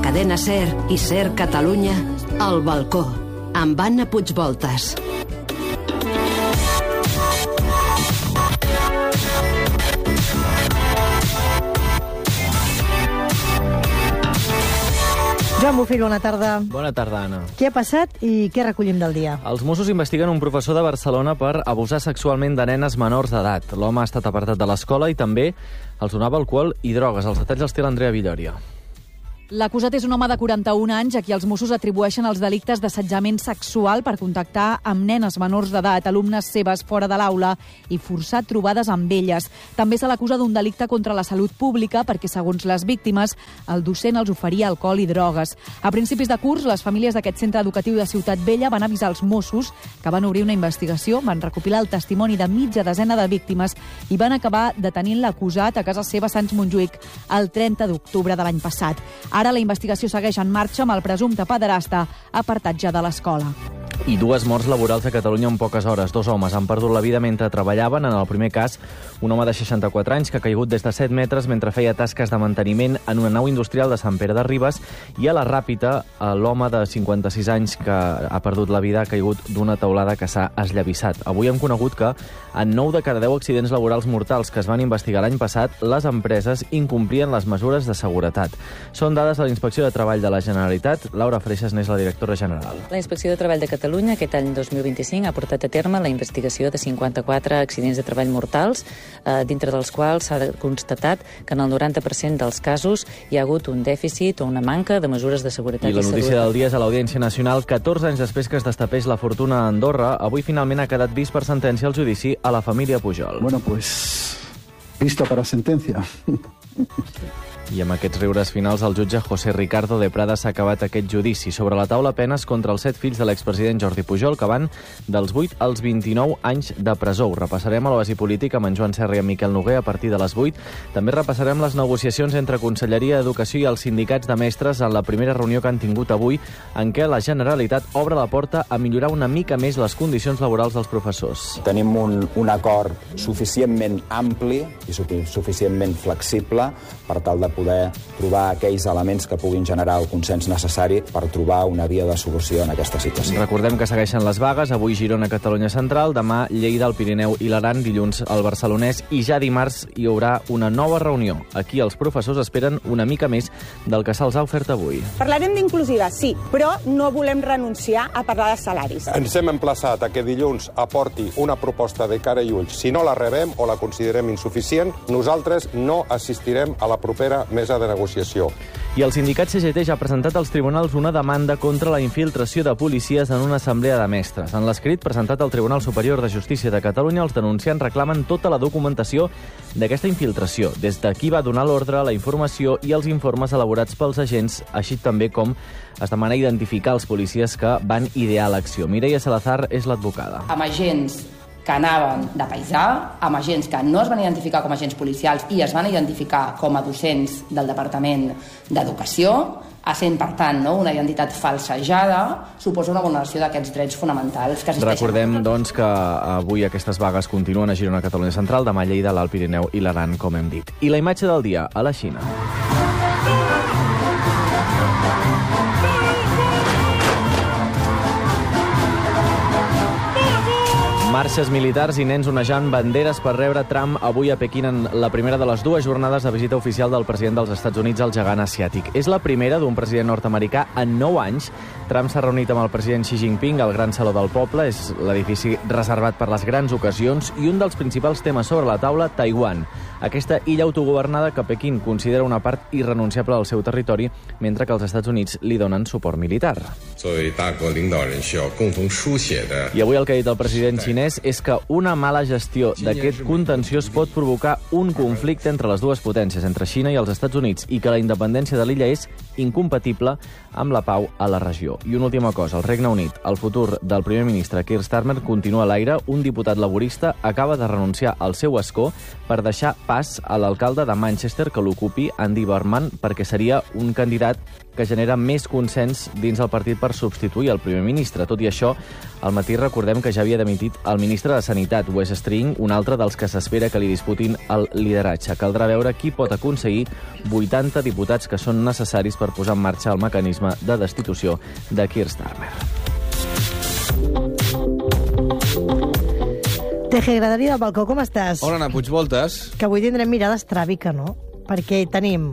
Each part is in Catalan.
Cadena SER i SER Catalunya, El Balcó, amb Anna Puigvoltas. Joan Bofill, bona tarda. Bona tarda, Anna. Què ha passat i què recollim del dia? Els Mossos investiguen un professor de Barcelona per abusar sexualment de nenes menors d'edat. L'home ha estat apartat de l'escola i també els donava alcohol i drogues. Els detalls els té l'Andrea Villoria. L'acusat és un home de 41 anys a qui els Mossos atribueixen els delictes d'assetjament sexual per contactar amb nenes menors d'edat, alumnes seves fora de l'aula i forçar trobades amb elles. També se l'acusa d'un delicte contra la salut pública perquè, segons les víctimes, el docent els oferia alcohol i drogues. A principis de curs, les famílies d'aquest centre educatiu de Ciutat Vella van avisar els Mossos que van obrir una investigació, van recopilar el testimoni de mitja desena de víctimes i van acabar detenint l'acusat a casa seva a Sants Montjuïc el 30 d'octubre de l'any passat. Ara la investigació segueix en marxa amb el presumpte pederasta apartat ja de l'escola. I 2 morts laborals a Catalunya en poques hores. 2 homes han perdut la vida mentre treballaven. En el primer cas, un home de 64 anys que ha caigut des de 7 metres mentre feia tasques de manteniment en una nau industrial de Sant Pere de Ribes, i a la Ràpita, l'home de 56 anys que ha perdut la vida ha caigut d'una teulada que s'ha esllavissat. Avui hem conegut que en 9 de cada 10 accidents laborals mortals que es van investigar l'any passat, les empreses incomplien les mesures de seguretat. Són dades de la Inspecció de Treball de la Generalitat. Laura Freixas n'és la directora general. La Inspecció de Treball de Catalunya aquest any 2025 ha portat a terme la investigació de 54 accidents de treball mortals, dintre dels quals s'ha constatat que en el 90% dels casos hi ha hagut un dèficit o una manca de mesures de seguretat i salut. I la notícia salut. del dia és a l'Audiència Nacional. 14 anys després que es destapés la fortuna a Andorra, avui finalment ha quedat vist per sentència el judici a la família Pujol. Bueno, pues, visto para sentencia. I amb aquests riures finals, el jutge José Ricardo de Prada s'ha acabat aquest judici. Sobre la taula, penes contra els 7 fills de l'expresident Jordi Pujol, que van dels 8 als 29 anys de presó. Ho repassarem a l'Oasi Polític amb en Joan Serra i en Miquel Noguer a partir de les 8. També repassarem les negociacions entre Conselleria d'Educació i els sindicats de mestres en la primera reunió que han tingut avui, en què la Generalitat obre la porta a millorar una mica més les condicions laborals dels professors. Tenim un acord suficientment ampli i suficientment flexible per tal de poder trobar aquells elements que puguin generar el consens necessari per trobar una via de solució en aquesta situació. Recordem que segueixen les vagues, avui Girona, Catalunya Central, demà Lleida, el Pirineu i l'Aran, dilluns al Barcelonès, i ja dimarts hi haurà una nova reunió. Aquí els professors esperen una mica més del que se'ls ha ofert avui. Parlarem d'inclusiva, sí, però no volem renunciar a parlar de salaris. Ens hem emplaçat a que dilluns aporti una proposta de cara i ulls. Si no la rebem o la considerem insuficient, nosaltres no assistirem a la propera mesa de negociació. I el sindicat CGT ja ha presentat als tribunals una demanda contra la infiltració de policies en una assemblea de mestres. En l'escrit presentat al Tribunal Superior de Justícia de Catalunya, els denunciants reclamen tota la documentació d'aquesta infiltració, des de qui va donar l'ordre, la informació i els informes elaborats pels agents, així també com es demana identificar els policies que van idear l'acció. Mireia Salazar és l'advocada. Amb agents que anaven de paisà, amb agents que no es van identificar com a agents policials i es van identificar com a docents del Departament d'Educació, essent, per tant, una identitat falsejada, suposa una vulneració d'aquests drets fonamentals que existeixen. Recordem, doncs, que avui aquestes vagues continuen a Girona, Catalunya Central, demà Lleida, l'Alt Pirineu i l'Aran, com hem dit. I la imatge del dia, a la Xina. Marxes militars i nens onejant banderes per rebre Trump avui a Pequín en la primera de les 2 jornades de visita oficial del president dels Estats Units al gegant asiàtic. És la primera d'un president nord-americà en 9 anys. Trump s'ha reunit amb el president Xi Jinping al Gran Saló del Poble. És l'edifici reservat per les grans ocasions i un dels principals temes sobre la taula, Taiwan. Aquesta illa autogovernada que Pequín considera una part irrenunciable del seu territori, mentre que els Estats Units li donen suport militar. I avui el que ha dit el president xinès és que una mala gestió d'aquest contenciós pot provocar un conflicte entre les dues potències, entre Xina i els Estats Units, i que la independència de l'illa és incompatible amb la pau a la regió. I una última cosa, al Regne Unit, el futur del primer ministre Keir Starmer continua a l'aire. Un diputat laborista acaba de renunciar al seu escó per deixar pas a l'alcalde de Manchester que l'ocupi, Andy Burnham, perquè seria un candidat que genera més consens dins el partit per substituir el primer ministre. Tot i això, al matí recordem que ja havia demitit el ministre de Sanitat, Wes String, un altre dels que s'espera que li disputin el lideratge. Caldrà veure qui pot aconseguir 80 diputats que són necessaris per posar en marxa el mecanisme de destitució de Keir Starmer. Teje, graderia del balcó, com estàs? Hola, Ana Puigvoltes. Que avui tindrem mirada estràbica, no? Perquè tenim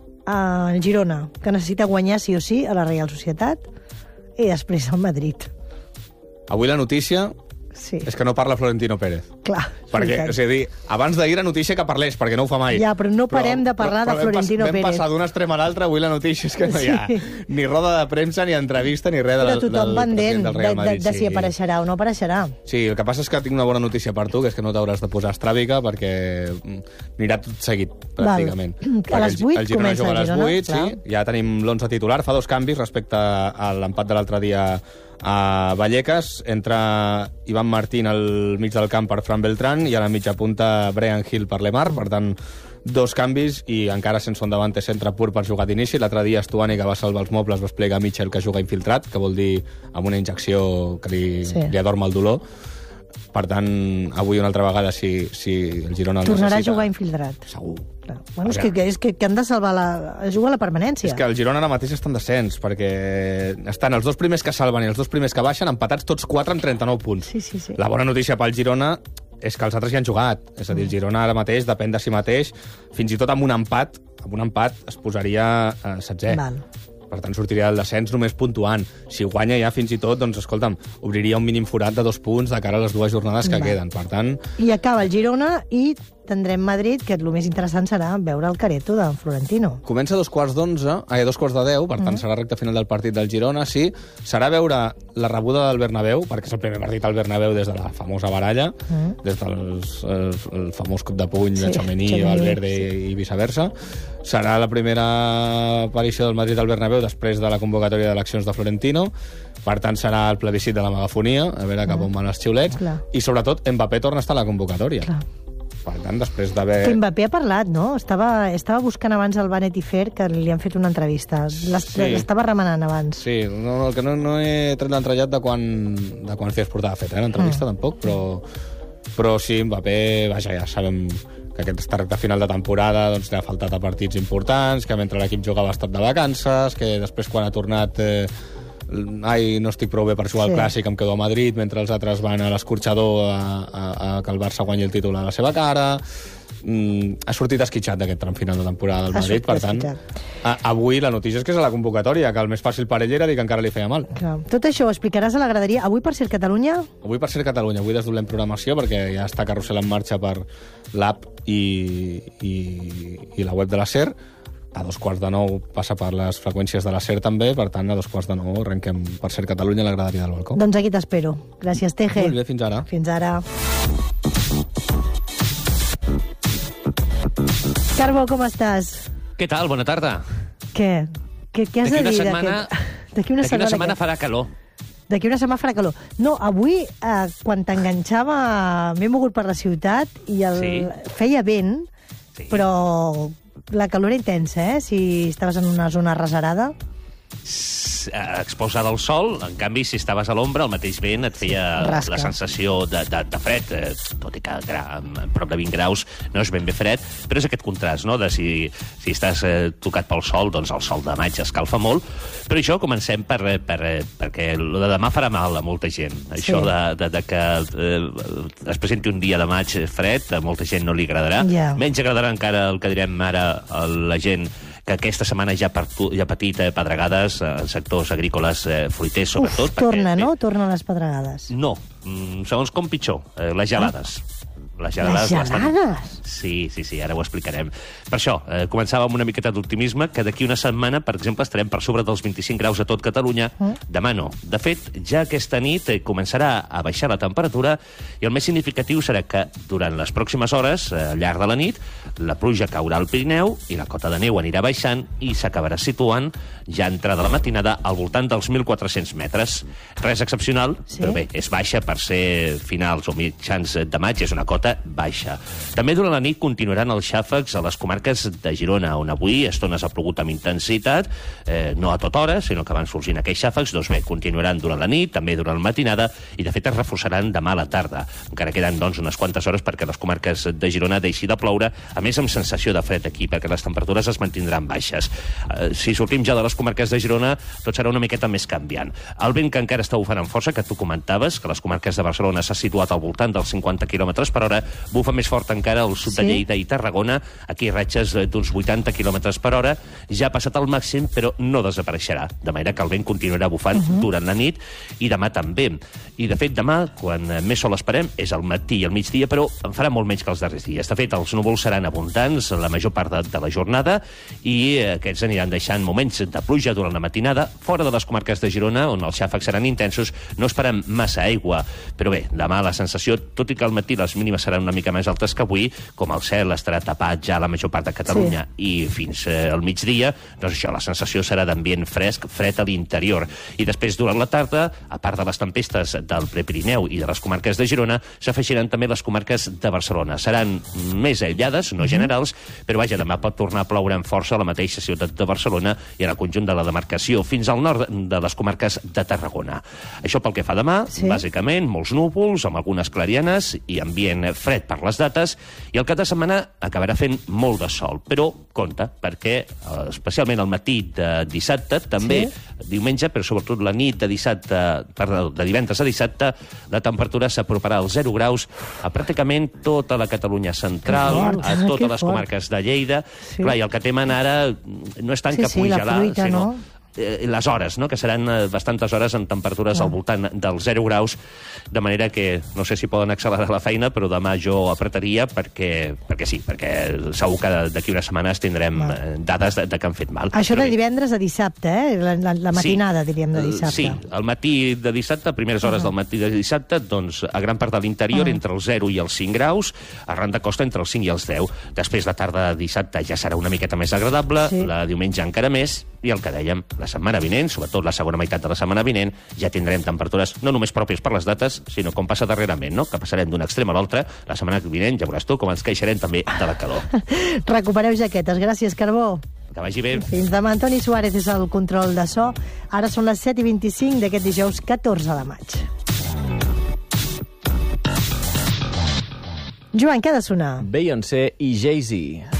el Girona, que necessita guanyar sí o sí a la Reial Societat, i després el Madrid. Avui la notícia és que no parla Florentino Pérez. Clar. Perquè, és a dir, abans d'ahir la notícia que parlés, perquè no ho fa mai. Ja, però no parem de parlar de Florentino Pérez. Vam passar d'un extrem a l'altre, avui la notícia és que no hi ha ni roda de premsa, ni entrevista, ni res del president del Real Madrid. De si apareixerà o no apareixerà. Sí, el que passa és que tinc una bona notícia per tu, que és que no t'hauràs de posar estràbica, perquè anirà tot seguit, pràcticament. A les 8 comença el Girona. Sí, ja tenim l'11 titular, fa 2 canvis respecte a l'empat de l'altre dia a Vallecas. Entra Ivan Martín al mig del camp per Fran Beltrán i a la mitja punta Brian Hill per Lemar. Per tant, 2 canvis i encara sense un davante centre pur per jugar d'inici. L'altre dia Stuani, que va salvar els mobles, va explicar a Mitchell que juga infiltrat, que vol dir amb una injecció que li adorma el dolor. Per tant, avui una altra vegada, si el Girona el tornarà necessita... a jugar infiltrat. Segur. Bueno, és que han de salvar jugar a la permanència. És que el Girona ara mateix està en descens, perquè estan els 2 primers que salven i els 2 primers que baixen empatats tots 4 amb 39 punts. Sí. La bona notícia pel Girona és que els altres ja han jugat. És a dir, el Girona ara mateix depèn de si mateix. Fins i tot amb un empat es posaria 16è. Val. Per tant, sortiria del descens només puntuant. Si guanya ja fins i tot, doncs, escolta'm, obriria un mínim forat de 2 punts de cara a les 2 jornades que queden. Per tant... I acaba el Girona i tindrem Madrid, que el més interessant serà veure el careto de Florentino. Comença a 2:10, per tant serà recta final del partit del Girona, sí. Serà veure la rebuda del Bernabéu, perquè és el primer partit al Bernabéu des de la famosa baralla, des del famós cop de puny de Tchouaméni, Valverde i viceversa. Serà la primera aparició del Madrid al Bernabéu després de la convocatòria d'eleccions de Florentino. Per tant, serà el plebiscit de la megafonia, a veure cap on van els xiulets. I, sobretot, Mbappé torna a estar a la convocatòria. Per tant, després d'haver... Que Mbappé ha parlat, no? Estava buscant abans el Vanity Fair, que li han fet una entrevista. L'estava remenant abans. Sí, el que no he tret l'entrellat de quan es portava fet, l'entrevista tampoc, però sí, Mbappé, vaja, ja sabem que aquesta recta final de temporada doncs, li ha faltat a partits importants, que mentre l'equip jugava ha estat de vacances, que després quan ha tornat... no estic prou bé per jugar al Clàssic, em quedo a Madrid, mentre els altres van a l'escorxador a que el Barça guanyi el títol a la seva cara. Ha sortit esquitxat d'aquest tram final de temporada del Madrid, per tant, avui la notícia és que és a la convocatòria, que el més fàcil per ell era dir que encara li feia mal. Tot això ho explicaràs a la graderia. Avui per ser Catalunya? Avui per ser Catalunya, avui desdoblem programació perquè ja està Carrusel en marxa per l'app i la web de la SER. A 8:45 passa per les freqüències de la SER també, per tant, a 8:45 arrenquem per ser Catalunya a la graderia del balcó. Doncs aquí t'espero. Gràcies, Teje. Molt bé, fins ara. Fins ara. Carbo, com estàs? Què tal? Bona tarda. Què has de dir? D'aquí una setmana farà calor. D'aquí una setmana farà calor. No, avui, quan t'enganxava, m'he mogut per la ciutat i feia vent, però la calor era intensa, si estaves en una zona reserada. Exposada al sol, en canvi, si estaves a l'ombra, el mateix vent et feia la sensació de fred, tot i que a prop de 20 graus no és ben bé fred, però és aquest contrast, no?, de si estàs tocat pel sol, doncs el sol de maig escalfa molt. Però això comencem perquè el de demà farà mal a molta gent. Això de que es presenti un dia de maig fred, a molta gent no li agradarà. Menys agradarà encara el que direm ara a la gent que aquesta setmana ja ha patit pedregades en sectors agrícoles, fruiters, sobretot. Tornen les pedregades. No, segons com pitjor, les gelades. Les gelades? Sí, ara ho explicarem. Per això, començava amb una miqueta d'optimisme, que d'aquí una setmana, per exemple, estarem per sobre dels 25 graus a tot Catalunya. Demà no. De fet, ja aquesta nit començarà a baixar la temperatura i el més significatiu serà que durant les pròximes hores, al llarg de la nit, la pluja caurà al Pirineu i la cota de neu anirà baixant i s'acabarà situant ja entrada la matinada al voltant dels 1.400 metres. Res excepcional, però bé, és baixa per ser finals o mitjans de maig, és una cota flota baixa. També durant la nit continuaran els xàfecs a les comarques de Girona, on avui estones ha plogut amb intensitat, no a tota hora, sinó que van sorgint aquells xàfecs, doncs bé, continuaran durant la nit, també durant la matinada, i de fet es reforçaran demà a la tarda. Encara queden, doncs, unes quantes hores perquè les comarques de Girona deixi de ploure, a més amb sensació de fred aquí, perquè les temperatures es mantindran baixes. Si sortim ja de les comarques de Girona, tot serà una miqueta més canviant. El vent que encara està bufant amb força, que tu comentaves, que les comarques de Barcelona s'ha situat al voltant dels 50 km per hora, bufa més fort encara al sud de Lleida i Tarragona, aquí ratxes d'uns 80 km per hora, ja ha passat el màxim, però no desapareixerà, de manera que el vent continuarà bufant durant la nit i demà també. I, de fet, demà, quan més sol esperem, és al matí i al migdia, però en farà molt menys que els darrers dies. De fet, els núvols seran abundants la major part de la jornada i aquests aniran deixant moments de pluja durant la matinada. Fora de les comarques de Girona, on els xàfecs seran intensos, no esperem massa aigua. Però bé, demà la sensació, tot i que al matí les mínimes seran una mica més altes que avui, com el cel estarà tapat ja a la major part de Catalunya i fins al migdia, doncs això, la sensació serà d'ambient fresc, fred a l'interior. I després, durant la tarda, a part de les tempestes del Prepirineu i de les comarques de Girona, s'afegiran també les comarques de Barcelona. Seran més aïllades, no generals, però vaja, demà pot tornar a ploure amb força a la mateixa ciutat de Barcelona i en el conjunt de la demarcació, fins al nord de les comarques de Tarragona. Això pel que fa demà, bàsicament, molts núvols, amb algunes clarianes i ambient fred per les dates, i el cap de setmana acabarà fent molt de sol. Però, compte, perquè especialment al matí de dissabte, també diumenge, però sobretot la nit de dissabte, perdó, de divendres a dissabte, la temperatura s'aproparà als 0 graus a pràcticament tota la Catalunya central, a totes les comarques de Lleida. Clar, i el que temen ara no és tant que pugui gelar, sinó les hores, no? Que seran bastantes hores amb temperatures al voltant dels 0 graus, de manera que no sé si poden accelerar la feina, però demà jo apretaria perquè sí, perquè segur que d'aquí unes setmanes tindrem dades de que han fet mal. Això de divendres a dissabte, la matinada, diríem, de dissabte. Sí, al matí de dissabte, primeres hores del matí de dissabte, doncs a gran part de l'interior entre els 0 i els 5 graus, arran de costa entre els 5 i els 10. Després, la tarda de dissabte ja serà una miqueta més agradable, la diumenge encara més, i el que dèiem, la setmana vinent, sobretot la segona meitat de la setmana vinent, ja tindrem temperatures no només pròpies per les dates, sinó com passa darrerament, no? Que passarem d'un extrem a l'altre. La setmana vinent, ja veuràs tu, com ens queixarem també de la calor. Recupereu jaquetes. Gràcies, Carbó. Que vagi bé. Fins demà. Antoni Suárez és el control de so. Ara són les 7:25 d'aquest dijous 14 de maig. Joan, què ha de sonar? Beyoncé i Jay-Z.